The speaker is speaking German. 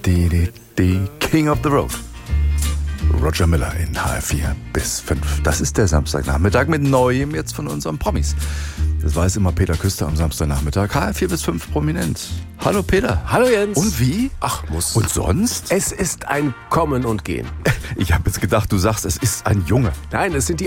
King of the Road. Roger Miller in HR4 bis 5. Das ist der Samstagnachmittag mit Neuem jetzt von unseren Promis. Das weiß immer Peter Küster am Samstagnachmittag. HR4 bis 5 prominent. Hallo Peter. Hallo Jens. Und wie? Ach, muss. Und sonst? Es ist ein Kommen und Gehen. Ich habe jetzt gedacht, du sagst, es ist ein Junge. Nein, es sind die